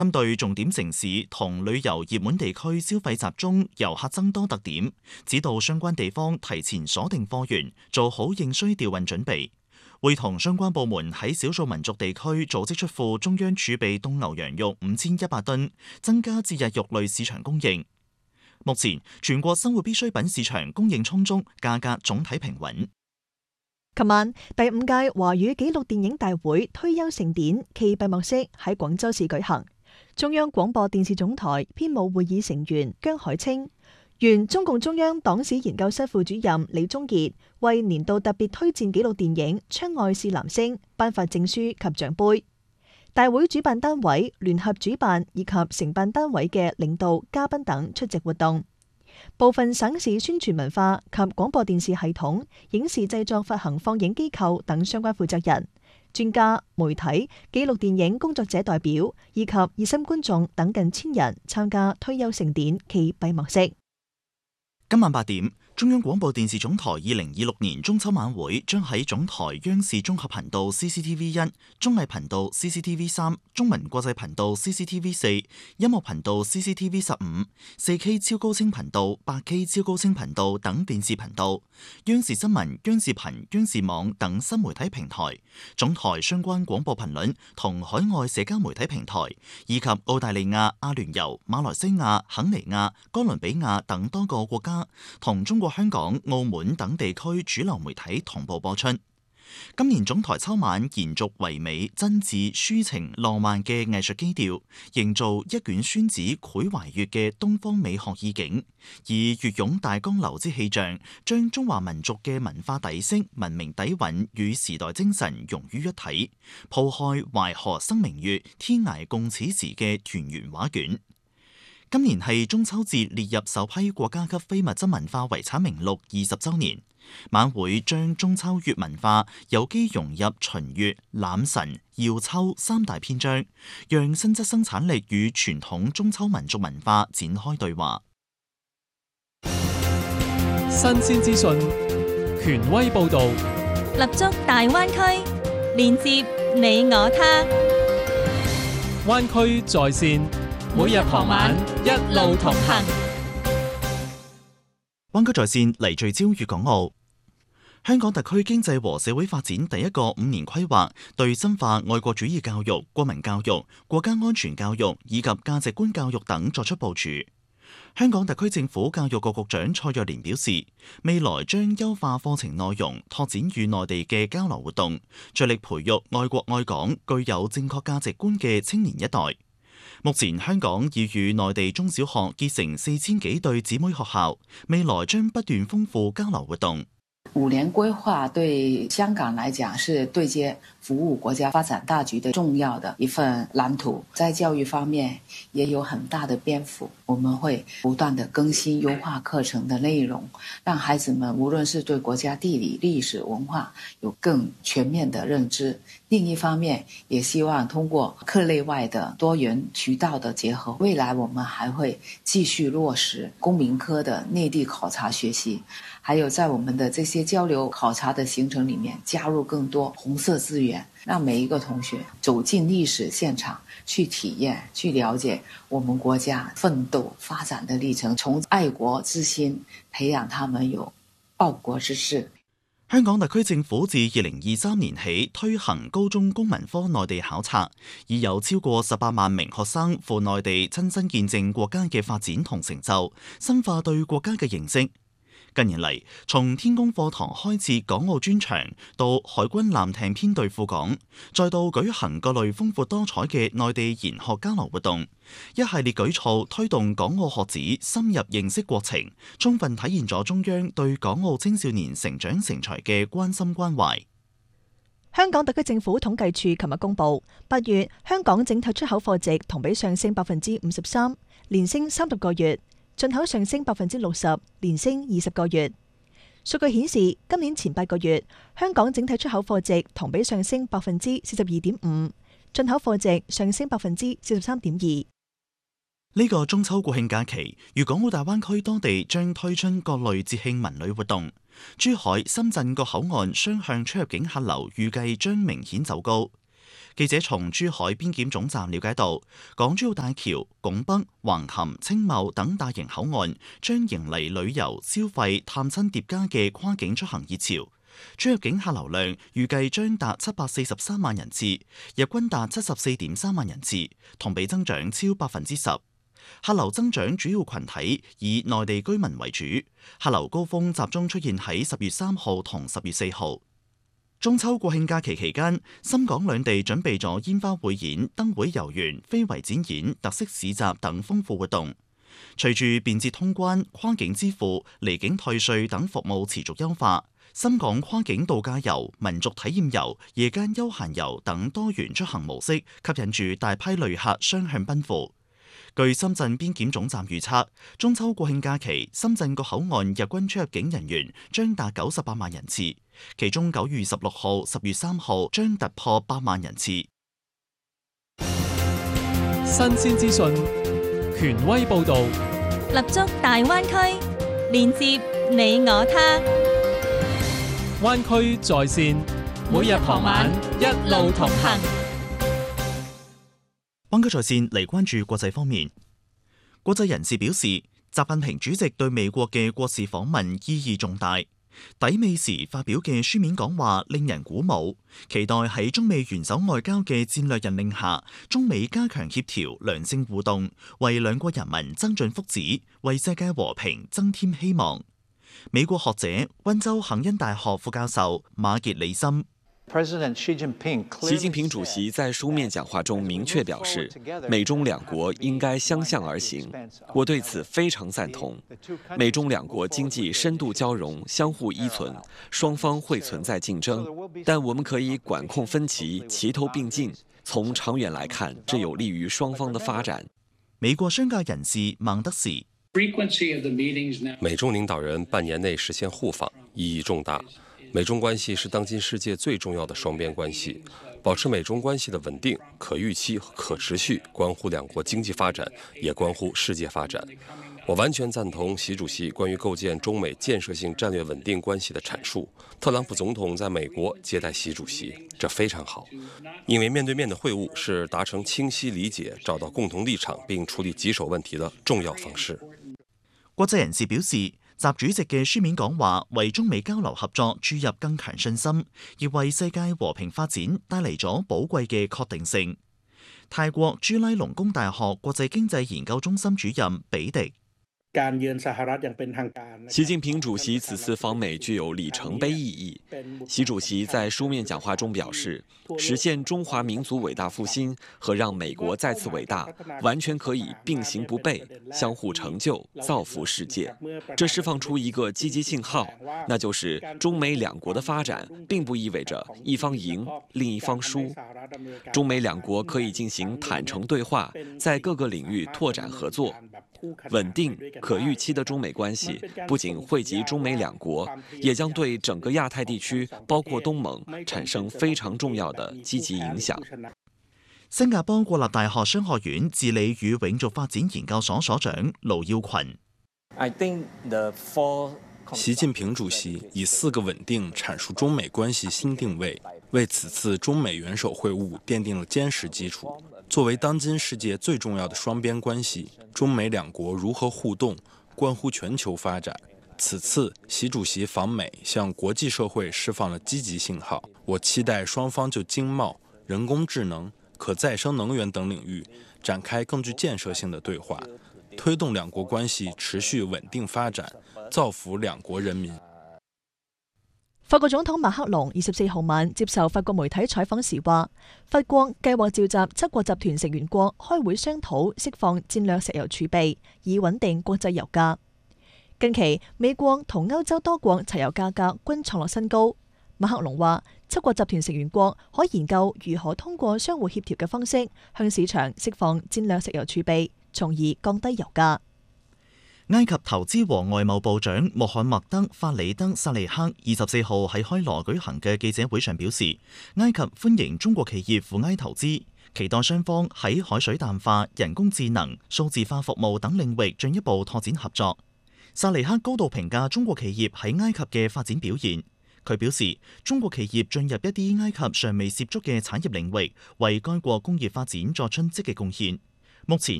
針對重點城市同旅遊熱門地區消費集中、遊客增多特點，指導相關地方提前鎖定貨源，做好應需調運準備。會同相關部門喺少數民族地區組織出庫中央儲備凍牛羊肉5100噸，增加節日肉類市場供應。目前全國生活必需品市場供應充足，價格總體平穩。 琴晚第5屆華語紀錄電影大會推優盛典暨閉幕式喺廣州市舉行。中央廣播電視總台編務會議成員姜海清、原中共中央黨史研究室副主任李宗傑為年度特別推薦紀錄電影《窗外是藍星》頒發證書及獎盃。大會主辦單位、聯合主辦以及承辦單位嘅領導、嘉賓等出席活動。部分省市宣傳文化及廣播電視系統、影視製作發行放映機構等相關負責人、專家、媒體、紀錄電影工作者代表以及熱心觀眾等近1000人參加推優盛典暨閉幕式。 今晚8點，中央廣播電視總台2026年中秋晚會將喺總台央視綜合頻道 CCTV1、綜藝頻道 CCTV3、中文國際頻道 CCTV4、音樂頻道 CCTV15、4K 超高清頻道、8K 超高清頻道等電視頻道、央視新聞、央視頻、央視網等新媒體平台、總台相關廣播頻率同海外社交媒體平台，以及澳大利亞、阿聯酋、馬來西亞、肯尼亞、哥倫比亞等多個國家同中國香港、澳門等地區主流媒體同步播出。今年總台秋晚延續唯美、真摯、抒情、浪漫嘅藝術基調，營造一卷宣紙繪懷粵嘅東方美學意境，以粵湧大江流之氣象，將中華民族嘅文化底色、文明底蘊與時代精神融於一體，鋪開淮河生明月，天涯共此時嘅團圓畫卷。今年係中秋節列入首批國家級非物質文化遺產名錄20週年，晚會將中秋粵文化有機融入秦粵、欖辰、耀秋3大篇章，讓新質生產力與傳統中秋民族文化展開對話。 新鮮資訊，權威報導， 立足大灣區，連接你我他。 灣區在線，每日傍晚一路同行。 灣區在線嚟聚焦粵港澳。香港特區經濟和社會發展第一個5年規劃對深化愛國主義教育、國民教育、國家安全教育以及價值觀教育等作出部署。香港特區政府教育局局長蔡若蓮表示，未來將優化課程內容，拓展與內地嘅交流活動，着力培育愛國愛港、具有正確價值觀嘅青年一代。目前香港已與內地中小學結成4000幾對姊妹學校，未來將不斷豐富交流活動。 5年規劃對香港來講是對接服務國家發展大局的重要的一份藍圖，在教育方面也有很大的篇幅，我們會不斷的更新優化課程的內容，讓孩子們無論是對國家地理、歷史、文化有更全面的認知。另一方面，也希望通過課內外的多元渠道的結合，未來我們還會繼續落實公民科的內地考察學習，還有在我們的這些交流考察的行程裡面加入更多紅色資源，讓每一個同學走進歷史現場，去體驗、去了解我們國家奮鬥發展的歷程，從愛國之心培養他們有報國之志。 香港特區政府自2023年起推行高中公民科內地考察，已有超過18萬名學生赴內地親身見證國家嘅發展同成就，深化對國家嘅認識。近年嚟，從天宮課堂開設港澳專場，到海軍艦艇編隊赴港，再到舉行各類豐富多彩嘅內地研學交流活動，一系列舉措推動港澳學子深入認識國情，充分體現咗中央對港澳青少年成長成才嘅關心關懷。 香港特區政府統計處琴日公布，8月香港整體出口貨值同比上升53%，連升30個月。進口上升60%，連升20個月。數據顯示，今年前8個月，香港整體出口貨值同比上升42.5%，進口貨值上升43.2%。 呢個中秋國慶假期，粵港澳大灣區多地將推出各類節慶文旅活動。珠海、深圳各口岸雙向出入境客流預計將明顯走高。 記者從珠海邊檢總站了解到，港珠澳大橋、拱北、橫琴、青茂等大型口岸將迎嚟旅遊、消費、探親疊加嘅跨境出行熱潮，出入境客流量預計將達743萬人次，日均達74.3萬人次，同比增長超10%。客流增長主要群體以內地居民為主，客流高峰集中出現喺10月3號同10月4號。中秋國慶假期期間，深港兩地準備咗煙花匯演、燈會遊園、非遺展演、特色市集等豐富活動。隨住便捷通關、跨境支付、離境退稅等服務持續優化，深港跨境度假遊、民族體驗遊、夜間休閒遊等多元出行模式，吸引住大批旅客雙向奔赴。據深圳邊檢總站預測，中秋國慶假期深圳各口岸日均出入境人員將達98萬人次，其中9月16號、10月3號將突破8萬人次。 新鮮資訊，權威報導， 立足大灣區，連接你我他。 灣區在線，每日傍晚一路同行。 灣區在線嚟關注國際方面，國際人士表示，習近平主席對美國嘅國事訪問意義重大。抵美時發表嘅書面講話令人鼓舞，期待喺中美元首外交嘅戰略引領下，中美加強協調、良性互動，為兩國人民增進福祉，為世界和平增添希望。美國學者、溫州肯恩大學副教授馬傑里森。 習近平主席在書面講話中明確表示，美中兩國應該相向而行，我對此非常贊同。美中兩國經濟深度交融，相互依存，雙方會存在競爭，但我們可以管控分歧，齊頭並進。從長遠來看，這有利於雙方的發展。 美國商界人士孟德時， 美中領導人半年內實現互訪，意義重大。美中關係是當今世界最重要的雙邊關係，保持美中關係的穩定、可預期和可持續，關乎兩國經濟發展，也關乎世界發展。我完全贊同習主席關於構建中美建設性戰略穩定關係的闡述。特朗普總統在美國接待習主席，這非常好，因為面對面的會晤是達成清晰理解、找到共同立場並處理棘手問題的重要方式。 國際人士表示，習主席嘅書面講話為中美交流合作注入更強信心，亦為世界和平發展帶嚟咗寶貴嘅確定性。泰國朱拉隆功大學國際經濟研究中心主任比迪。 習近平主席此次訪美具有里程碑意義。習主席在書面講話中表示，實現中華民族偉大復興和讓美國再次偉大，完全可以並行不悖，相互成就，造福世界。這釋放出一個積極信號，那就是中美兩國的發展並不意味着一方贏，另一方輸。中美兩國可以進行坦誠對話，在各個領域拓展合作。穩定可預期的中美關係不僅惠及中美兩國，也將對整個亞太地區，包括東盟，產生非常重要的積極影響。 新加坡國立大學商學院治理與永續發展研究所所長盧耀群。 習近平主席以4個穩定闡述中美關係新定位，為此次中美元首會晤奠定了堅實基礎。作為當今世界最重要的雙邊關係，中美兩國如何互動，關乎全球發展。此次習主席訪美，向國際社會釋放了積極信號。我期待雙方就經貿、人工智能、可再生能源等領域展開更具建設性的對話，推動兩國關係持續穩定發展，造福兩國人民。 法國總統馬克龍24號晚接受法國媒體採訪時話，法國計劃召集7國集團成員國開會商討釋放戰略石油儲備，以穩定國際油價。近期美國同歐洲多國柴油價格均創落新高。馬克龍話，7國集團成員國可研究如何通過相互協調嘅方式，向市場釋放戰略石油儲備，從而降低油價。 埃及投資和外貿部長穆罕默德·法里德·薩利克24號喺開羅舉行嘅記者會上表示，埃及歡迎中國企業赴埃投資，期待雙方喺海水淡化、人工智能、數字化服務等領域進一步拓展合作。薩利克高度評價中國企業喺埃及嘅發展表現，佢佢表示，中國企業進入一啲埃及尚未涉足嘅產業領域，為該國工業發展作出積極貢獻。目前